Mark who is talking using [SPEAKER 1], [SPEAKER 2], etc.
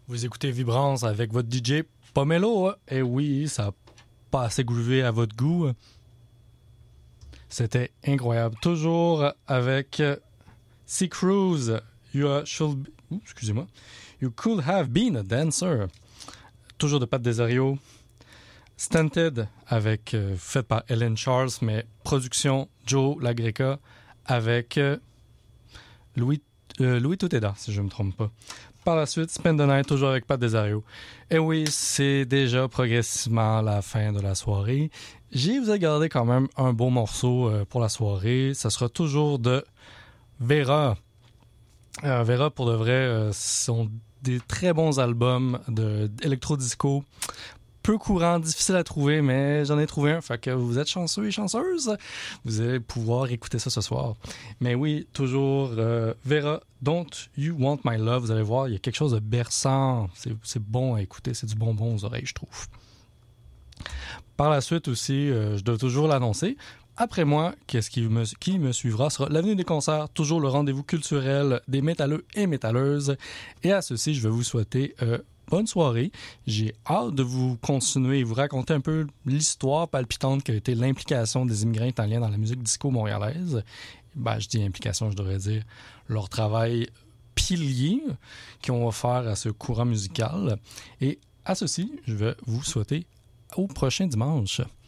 [SPEAKER 1] Vous écoutez Vibrance avec votre DJ Pomelo. Et oui, ça n'a pas assez gouvé à votre goût. C'était incroyable. Toujours avec Sea Cruise. Excusez-moi. You could have been a dancer. Toujours de Pat Desario. Stunted avec fait par Ellen Charles, mais production Joe LaGreca avec Louis Tuteda, si je ne me trompe pas. Par la suite, Spend the Night, toujours avec Pat Desario. Et oui, c'est déjà progressivement la fin de la soirée. J'ai vous ai gardé quand même un beau morceau pour la soirée. Ça sera toujours de Vera. Vera, pour de vrai, sont des très bons albums d'électro-disco. Peu courant, difficile à trouver, mais j'en ai trouvé un. Fait que vous êtes chanceux et chanceuses. Vous allez pouvoir écouter ça ce soir. Mais oui, toujours Vera, Don't You Want My Love. Vous allez voir, il y a quelque chose de berçant. C'est bon à écouter. C'est du bonbon aux oreilles, je trouve. Par la suite aussi, je dois toujours l'annoncer. Après moi, qui me suivra sera l'avenue des concerts, toujours le rendez-vous culturel des métalleux et métalleuses. Et à ceci, je vais vous souhaiter bonne soirée. J'ai hâte de vous continuer et vous raconter un peu l'histoire palpitante qu'a été l'implication des immigrants italiens dans la musique disco montréalaise. Ben, je dis implication, je devrais dire leur travail pilier qu'ils ont offert à ce courant musical. Et à ceci, je vais vous souhaiter au prochain dimanche.